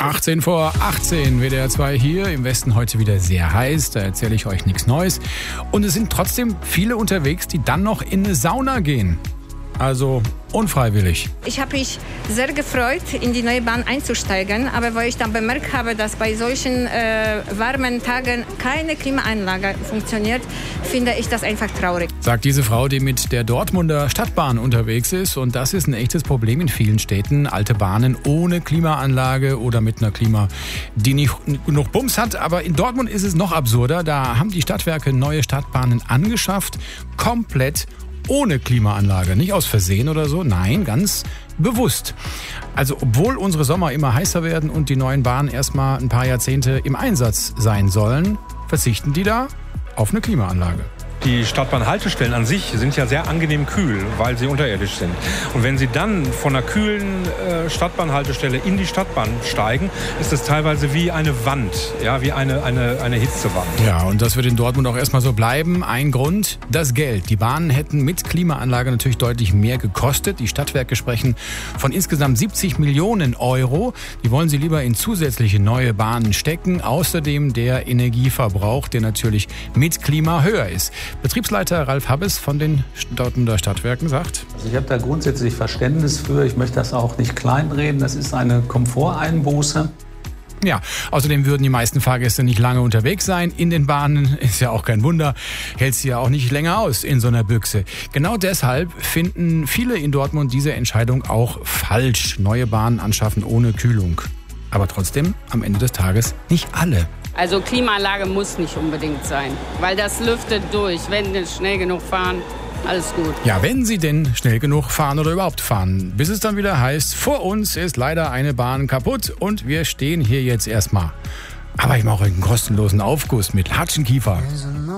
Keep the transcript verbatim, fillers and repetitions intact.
achtzehn vor achtzehn, W D R zwei hier, im Westen heute wieder sehr heiß, da erzähle ich euch nichts Neues. Und es sind trotzdem viele unterwegs, die dann noch in eine Sauna gehen. Also unfreiwillig. Ich habe mich sehr gefreut, in die neue Bahn einzusteigen, aber weil ich dann bemerkt habe, dass bei solchen äh, warmen Tagen keine Klimaanlage funktioniert, finde ich das einfach traurig. Sagt diese Frau, die mit der Dortmunder Stadtbahn unterwegs ist. Und das ist ein echtes Problem in vielen Städten. Alte Bahnen ohne Klimaanlage oder mit einer Klima, die nicht genug Bums hat. Aber in Dortmund ist es noch absurder. Da haben die Stadtwerke neue Stadtbahnen angeschafft, komplett ohne Klimaanlage. Nicht aus Versehen oder so, nein, ganz bewusst. Also obwohl unsere Sommer immer heißer werden und die neuen Bahnen erstmal ein paar Jahrzehnte im Einsatz sein sollen, verzichten die da auf eine Klimaanlage. Die Stadtbahnhaltestellen an sich sind ja sehr angenehm kühl, weil sie unterirdisch sind. Und wenn Sie dann von einer kühlen äh, Stadtbahnhaltestelle in die Stadtbahn steigen, ist es teilweise wie eine Wand, ja, wie eine, eine, eine Hitzewand. Ja, und das wird in Dortmund auch erstmal so bleiben. Ein Grund, das Geld. Die Bahnen hätten mit Klimaanlage natürlich deutlich mehr gekostet. Die Stadtwerke sprechen von insgesamt siebzig Millionen Euro. Die wollen sie lieber in zusätzliche neue Bahnen stecken. Außerdem der Energieverbrauch, der natürlich mit Klima höher ist. Betriebsleiter Ralf Habes von den Dortmunder Stadtwerken sagt: Also ich habe da grundsätzlich Verständnis für. Ich möchte das auch nicht kleinreden. Das ist eine Komforteinbuße. Ja, außerdem würden die meisten Fahrgäste nicht lange unterwegs sein in den Bahnen. Ist ja auch kein Wunder, hält sie ja auch nicht länger aus in so einer Büchse. Genau deshalb finden viele in Dortmund diese Entscheidung auch falsch. Neue Bahnen anschaffen ohne Kühlung. Aber trotzdem, am Ende des Tages nicht alle. Also Klimaanlage muss nicht unbedingt sein, weil das lüftet durch. Wenn Sie schnell genug fahren, alles gut. Ja, wenn Sie denn schnell genug fahren oder überhaupt fahren. Bis es dann wieder heißt, vor uns ist leider eine Bahn kaputt und wir stehen hier jetzt erstmal. Aber ich mache euch einen kostenlosen Aufguss mit Latschenkiefer.